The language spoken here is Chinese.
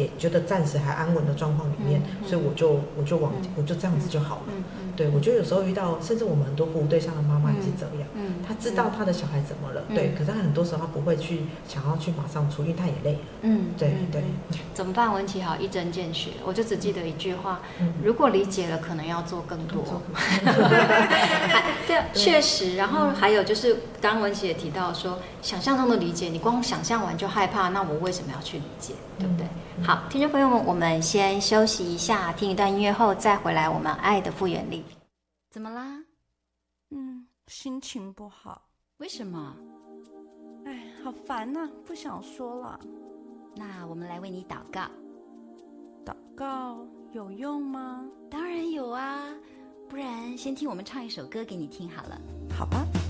觉得暂时还安稳的状况里面，所以我就这样子就好了。对，我觉得有时候遇到，甚至我们很多服务对象的妈妈也是这样，她知道她的小孩怎么了，对，可是她很多时候她不会去想要去马上处理，因为她也累了。对。 怎么办？文琪好一针见血，我就只记得一句话：如果理解了，可能要做更多。对，确实。然后还有就是，刚刚文琪也提到说，想象中的理解，你光想象完就害怕，那我为什么要去理解？对不对？好，听众朋友们，我们先休息一下，听一段音乐后再回来。我们爱的复原力。怎么啦？ 心情不好。 为什么？ 好烦啊，不想说了。 那我们来为你祷告。 祷告有用吗？ 当然有啊，不然先听我们唱一首歌给你听好了。 好吧。